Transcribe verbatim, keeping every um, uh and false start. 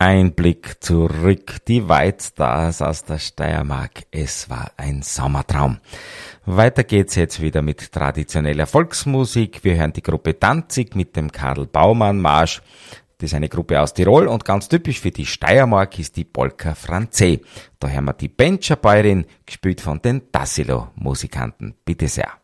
Ein Blick zurück, die White Stars aus der Steiermark. Es war ein Sommertraum. Weiter geht's jetzt wieder mit traditioneller Volksmusik. Wir hören die Gruppe Danzig mit dem Karl Baumann Marsch. Das ist eine Gruppe aus Tirol und ganz typisch für die Steiermark ist die Polka Francais. Da hören wir die Bencher Bäuerin, gespielt von den Tassilo-Musikanten. Bitte sehr.